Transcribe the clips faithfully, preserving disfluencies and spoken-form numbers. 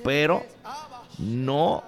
pero no, o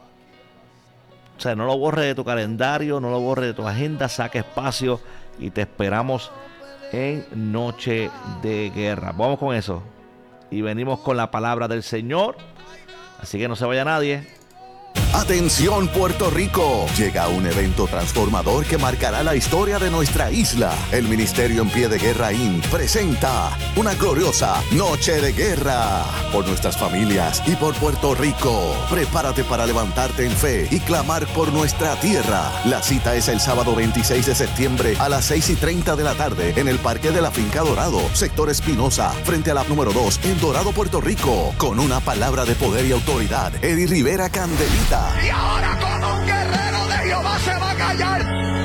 sea, no lo borres de tu calendario, no lo borres de tu agenda, saque espacio y te esperamos en Noche de Guerra. Vamos con eso y venimos con la palabra del Señor, así que no se vaya nadie. Atención Puerto Rico, llega un evento transformador que marcará la historia de nuestra isla. El Ministerio en Pie de Guerra incorporated presenta una gloriosa Noche de Guerra por nuestras familias y por Puerto Rico. Prepárate para levantarte en fe y clamar por nuestra tierra. La cita es el sábado veintiséis de septiembre a las seis y treinta de la tarde en el Parque de la Finca Dorado, sector Espinosa, frente a la número dos en Dorado, Puerto Rico, con una palabra de poder y autoridad. Eddie Rivera Candelita. Y ahora como un guerrero de Jehová se va a callar.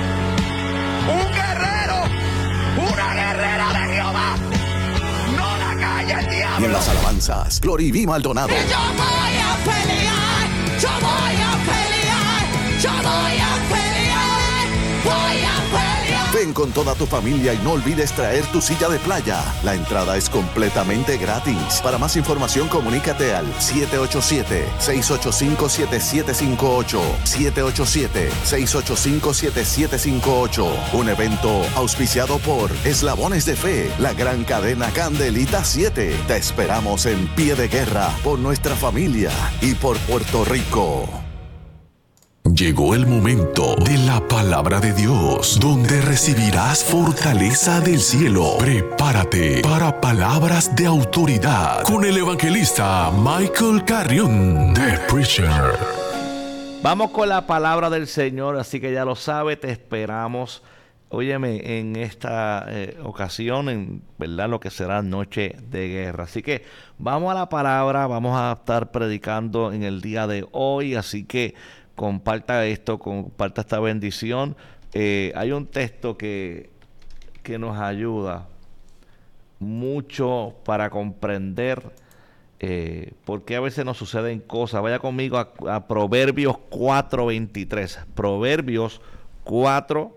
Un guerrero, una guerrera de Jehová. No la calla el diablo. Y en las alabanzas, Gloriví Maldonado. Y yo voy a pelear, yo voy a pelear, yo voy a pelear, voy a pelear. Ven con toda tu familia y no olvides traer tu silla de playa. La entrada es completamente gratis. Para más información, comunícate al siete ocho siete, seis ocho cinco, siete siete cinco ocho. siete ocho siete, seis ocho cinco, siete siete cinco ocho. Un evento auspiciado por Eslabones de Fe, la gran cadena Candelita siete. Te esperamos en Pie de Guerra por nuestra familia y por Puerto Rico. Llegó el momento de la palabra de Dios, donde recibirás fortaleza del cielo. Prepárate para palabras de autoridad con el evangelista Michael Carrión, The Preacher. Vamos con la palabra del Señor, así que ya lo sabe, te esperamos. Óyeme, en esta eh, ocasión, en verdad, lo que será Noche de Guerra. Así que vamos a la palabra, vamos a estar predicando en el día de hoy, así que comparta esto, comparta esta bendición. Eh, hay un texto que, que nos ayuda mucho para comprender eh, por qué a veces nos suceden cosas. Vaya conmigo a, a Proverbios cuatro veintitrés. Proverbios cuatro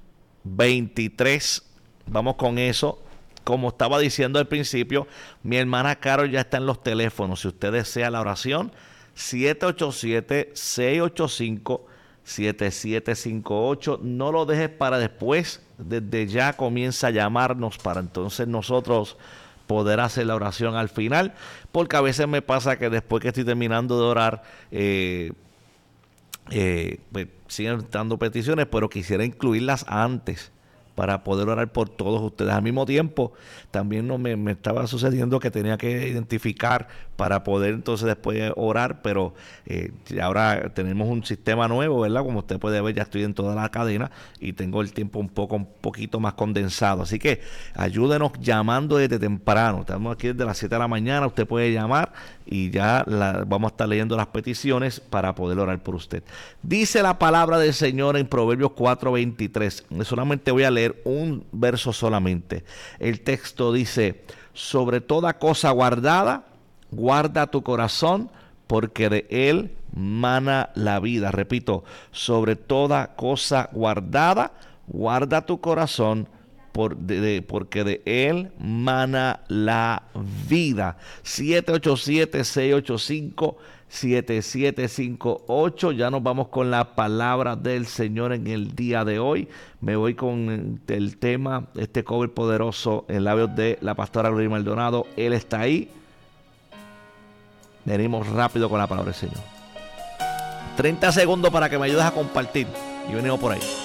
veintitrés. Vamos con eso. Como estaba diciendo al principio, mi hermana Carol ya está en los teléfonos. Si usted desea la oración, siete ocho siete, seis ocho cinco, siete siete cinco ocho. No lo dejes para después. Desde ya comienza a llamarnos para entonces nosotros poder hacer la oración al final. Porque a veces me pasa que después que estoy terminando de orar, eh, eh, pues, siguen dando peticiones, pero quisiera incluirlas antes para poder orar por todos ustedes. Al mismo tiempo, también no me, me estaba sucediendo que tenía que identificar para poder entonces después orar, pero eh, ahora tenemos un sistema nuevo, ¿verdad? Como usted puede ver, ya estoy en toda la cadena y tengo el tiempo un poco un poquito más condensado. Así que ayúdenos llamando desde temprano. Estamos aquí desde las siete de la mañana, usted puede llamar y ya la, vamos a estar leyendo las peticiones para poder orar por usted. Dice la palabra del Señor en Proverbios cuatro veintitrés. Solamente voy a leer un verso solamente. El texto dice: sobre toda cosa guardada, guarda tu corazón, porque de él mana la vida. Repito, sobre toda cosa guardada, guarda tu corazón, por de, de, porque de él mana la vida. siete ocho siete, seis ocho cinco, siete siete cinco ocho. Ya nos vamos con la palabra del Señor en el día de hoy. Me voy con el tema, este cover poderoso en labios de la pastora Gloria Maldonado. Él está ahí. Venimos rápido con la palabra del Señor. treinta segundos para que me ayudes a compartir y venimos por ahí.